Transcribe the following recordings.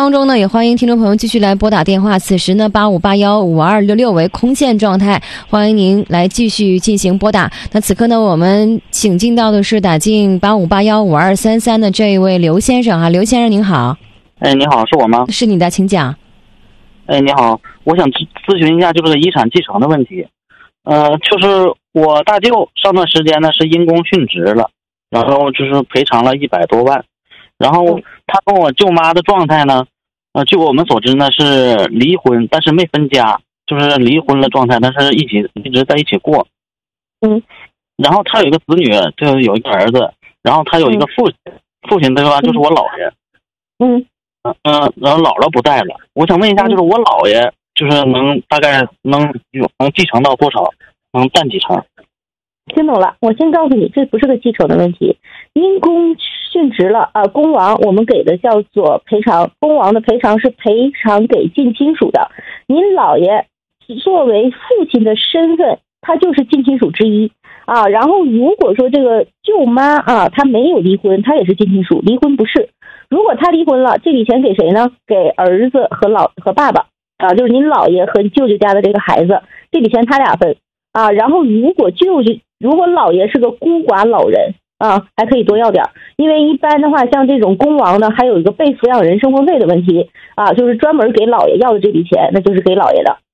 当中呢，也欢迎听众朋友继续来拨打电话。此时呢，85815266为空线状态，欢迎您来继续进行拨打。那此刻呢，我们请进到的是打进85815233的这一位刘先生啊，刘先生您好。 哎，你好，是我吗？ 是你的，请讲。 哎，你好，我想咨询一下就是遗产继承的问题。就是我大舅上段时间呢是因公殉职了，然后就是赔偿了100多万，然后他跟我舅妈的状态呢，据我们所知呢是离婚，但是没分家，就是离婚了状态，但是一直在一起过。然后他有一个子女，就有一个儿子，然后他有一个父亲对吧，就是我姥爷。然后姥姥不在了，我想问一下，就是我姥爷就是大概能继承到多少，能占几成？ 听懂了，我先告诉你，这不是个继承的问题。因公殉职了公亡我们给的叫做赔偿，公亡的赔偿是赔偿给近亲属的。您姥爷作为父亲的身份，他就是近亲属之一然后如果说这个舅妈她没有离婚，她也是近亲属，离婚不是。如果他离婚了，这笔钱给谁呢？给儿子和爸爸就是您姥爷和舅舅家的这个孩子，这笔钱他俩分然后如果姥爷是个孤寡老人还可以多要点，因为一般的话，像这种公亡呢，还有一个被抚养人生活费的问题就是专门给姥爷要的这笔钱，那就是给姥爷的。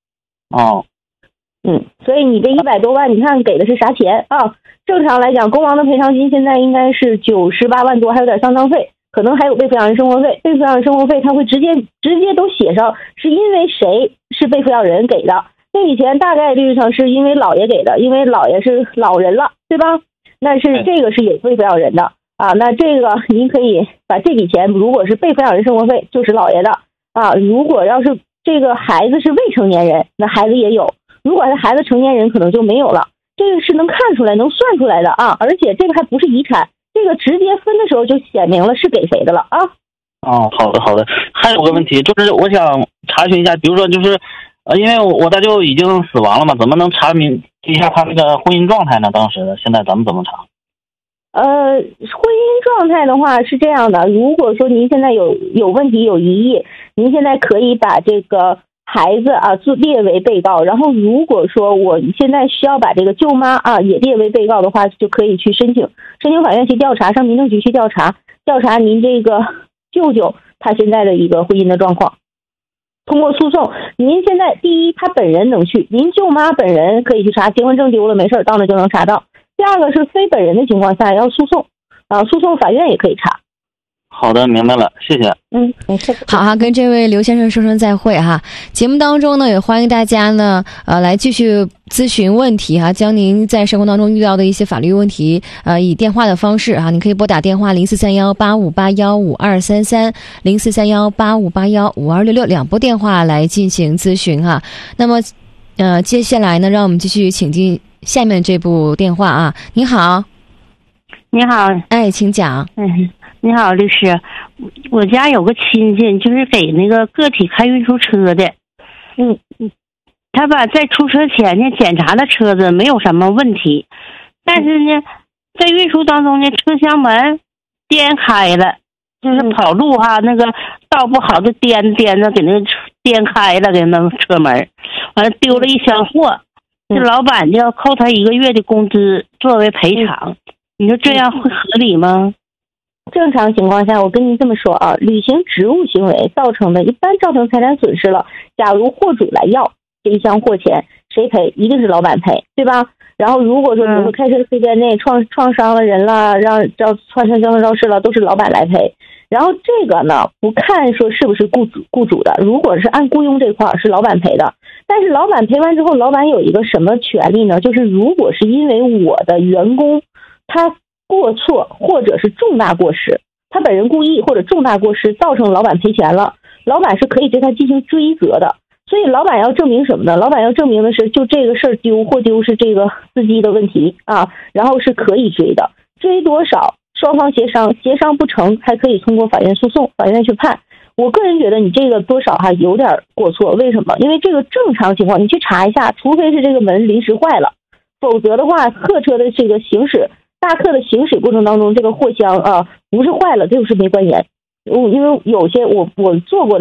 所以你这100多万，你看给的是啥钱正常来讲，公亡的赔偿金现在应该是98万多，还有点丧葬费。可能还有被抚养人生活费，被抚养人生活费他会直接都写上是因为谁是被抚养人给的，这笔钱大概率上是因为姥爷给的，因为姥爷是老人了，对吧？那是这个是有被抚养人的那这个您可以把这笔钱，如果是被抚养人生活费就是姥爷的如果要是这个孩子是未成年人，那孩子也有，如果是孩子成年人可能就没有了，这个是能看出来能算出来的而且这个还不是遗产，这个直接分的时候就显明了是给谁的了好的。还有个问题，就是我想查询一下，比如说就是因为我大舅已经死亡了嘛，怎么能查明一下他那个婚姻状态呢？当时的现在咱们怎么查？ 婚姻状态的话是这样的，如果说您现在有问题有疑义，您现在可以把这个孩子列为被告，然后如果说我现在需要把这个舅妈也列为被告的话，就可以去申请法院去调查，上民政局去调查您这个舅舅他现在的一个婚姻的状况。通过诉讼，您现在第一他本人能去，您舅妈本人可以去查，结婚证丢了没事到那就能查到。第二个是非本人的情况下要诉讼诉讼法院也可以查。 好的，明白了，谢谢。 没事。 好跟这位刘先生说声再会节目当中呢，也欢迎大家呢来继续咨询问题将您在生活当中遇到的一些法律问题以电话的方式你可以拨打电话043185815233 043185815266两拨电话来进行咨询那么接下来呢，让我们继续请进下面这部电话你好。 你好， 请讲。 你好，律师，我家有个亲戚，就是给那个个体开运输车的。他在出车前呢，检查了车子没有什么问题，但是呢，在运输当中呢，车厢门颠开了，就是跑路那个道不好的颠着给那个颠开了，给那车门，完了丢了一箱货，这老板就要扣他1个月的工资作为赔偿。你说这样会合理吗？ 正常情况下，我跟您这么说履行职务行为造成的，一般造成财产损失了，假如货主来要这一箱货钱，谁赔？一定是老板赔，对吧？然后如果说比如说开车时间内创伤了人了，让创伤交通肇事了，都是老板来赔。然后这个呢，不看说是不是雇主的，如果是按雇佣这块是老板赔的，但是老板赔完之后，老板有一个什么权利呢？就是如果是因为我的员工他过错或者是重大过失，他本人故意或者重大过失造成老板赔钱了，老板是可以对他进行追责的。所以老板要证明什么呢？老板要证明的是就这个事儿丢是这个司机的问题然后是可以追的，追多少双方协商不成，还可以通过法院诉讼，法院去判。我个人觉得你这个多少有点过错，为什么？因为这个正常情况你去查一下，除非是这个门临时坏了，否则的话客车的这个大客的行驶过程当中，这个货箱不是坏了就是没关严。因为有些我做过